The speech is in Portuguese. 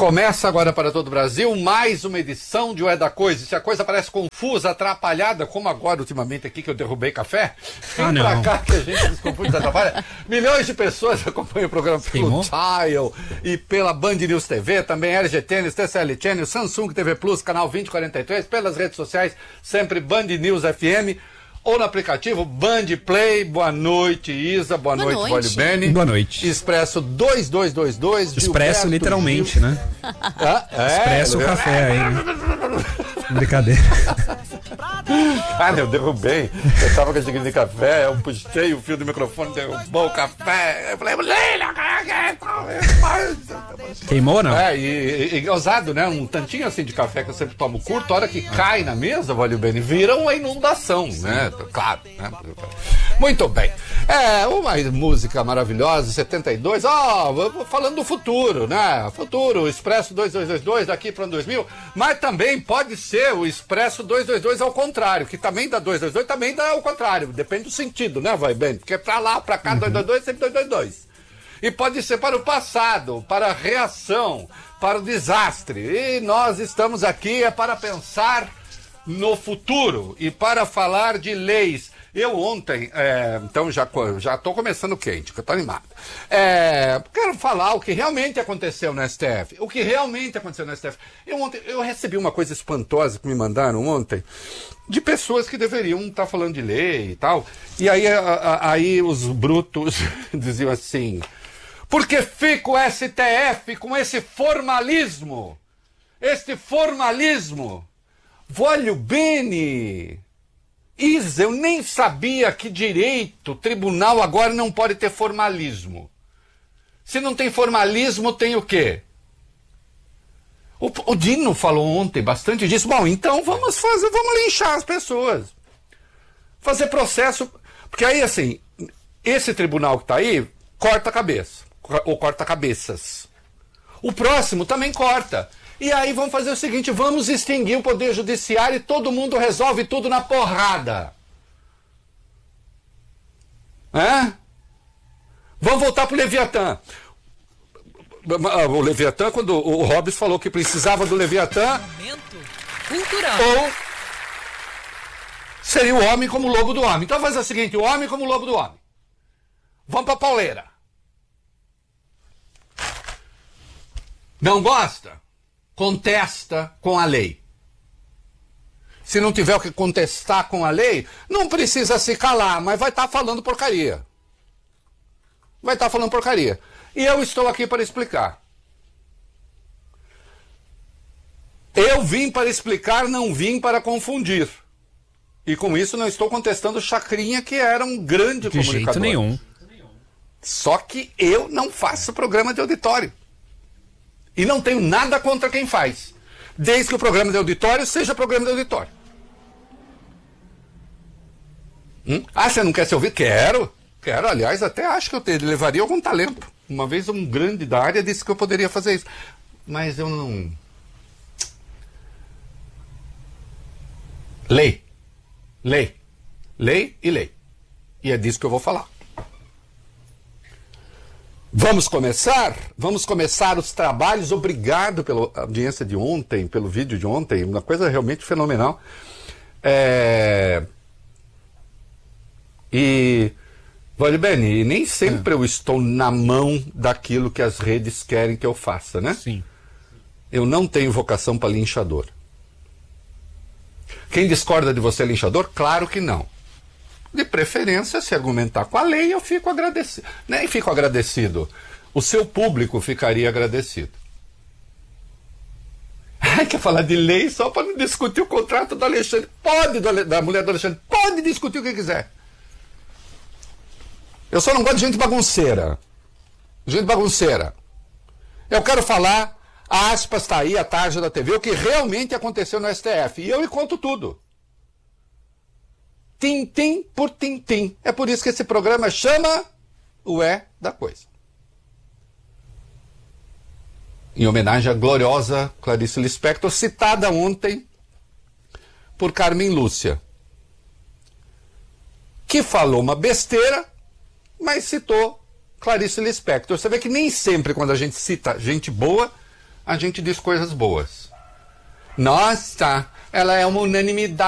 Começa agora para todo o Brasil mais uma edição de O É da Coisa. Se a coisa parece confusa, atrapalhada, como agora ultimamente aqui que eu derrubei café, vem pra cá que a gente desconfunde e atrapalha. Milhões de pessoas acompanham o programa pelo Tile e pela Band News TV, também LG Tênis, TCL Channel, Samsung TV Plus, canal 2043, pelas redes sociais, sempre Band News FM. Ou no aplicativo Band Play. Boa noite, Isa. Boa noite, Vale Bene. Boa noite. Expresso 2222. Expresso literalmente, né? Expresso o café aí, né? Brincadeira. Cara, eu derrubei. Eu tava com a xícara de café, eu puxei o fio do microfone, derrubou o café. Eu falei, Leila, queimou, não? E ousado, né? Um tantinho assim de café que eu sempre tomo curto, a hora que cai na mesa, Vale Bene, vira uma inundação, né? Claro, né? Muito bem. Uma música maravilhosa, 72. Falando do futuro, né? Futuro, Expresso 2222 daqui para o 2000, mas também pode ser o Expresso 222 ao contrário, que também dá 222, também dá ao contrário, depende do sentido, né, vai bem? Porque para lá, para cá, 222, sempre 222. E pode ser para o passado, para a reação, para o desastre. E nós estamos aqui para pensar no futuro e para falar de leis. Eu ontem, então já estou começando quente, que eu estou animado. Quero falar o que realmente aconteceu no STF. O que realmente aconteceu no STF. Eu recebi uma coisa espantosa que me mandaram ontem, de pessoas que deveriam estar falando de lei e tal. E aí os brutos diziam assim, porque fica o STF com esse formalismo? Este formalismo? Vale Bene! Isa, eu nem sabia que direito, tribunal agora não pode ter formalismo. Se não tem formalismo, tem o quê? O Dino falou ontem bastante disso. Bom, então vamos linchar as pessoas. Fazer processo. Porque aí, assim, esse tribunal que está aí, corta a cabeça. Ou corta cabeças. O próximo também corta. E aí vamos fazer o seguinte, vamos extinguir o Poder Judiciário e todo mundo resolve tudo na porrada. Vamos voltar pro Leviatã. O Leviatã, quando o Hobbes falou que precisava do Leviatã, ou seria o homem como o lobo do homem. Então vamos fazer o seguinte, o homem como o lobo do homem. Vamos pra pauleira. Não gosta? Contesta com a lei. Se não tiver o que contestar com a lei, não precisa se calar, mas vai estar falando porcaria. Vai estar falando porcaria. E eu estou aqui para explicar. Eu vim para explicar, não vim para confundir. E com isso não estou contestando o Chacrinha, que era um grande comunicador. De jeito nenhum. Só que eu não faço programa de auditório. E não tenho nada contra quem faz. Desde que o programa de auditório seja programa de auditório. Você não quer se ouvir? Quero. Aliás, até acho que eu levaria algum talento. Uma vez um grande da área disse que eu poderia fazer isso. Mas eu não... Lei. E é disso que eu vou falar. Vamos começar os trabalhos. Obrigado pela audiência de ontem, pelo vídeo de ontem, uma coisa realmente fenomenal. E, Vale Bene, nem sempre eu estou na mão daquilo que as redes querem que eu faça, né? Sim. Eu não tenho vocação para linchador. Quem discorda de você é linchador? Claro que não. De preferência, se argumentar com a lei, eu fico agradecido. Nem fico agradecido. O seu público ficaria agradecido. Quer falar de lei só para não discutir o contrato do Alexandre? Pode, da mulher do Alexandre. Pode discutir o que quiser. Eu só não gosto de gente bagunceira. Eu quero falar, a aspas está aí, a tarja da TV, o que realmente aconteceu no STF. E eu lhe conto tudo. Tintim por tintim. É por isso que esse programa chama o É da Coisa. Em homenagem à gloriosa Clarice Lispector, citada ontem por Carmen Lúcia, que falou uma besteira, mas citou Clarice Lispector. Você vê que nem sempre quando a gente cita gente boa, a gente diz coisas boas. Nossa, ela é uma unanimidade.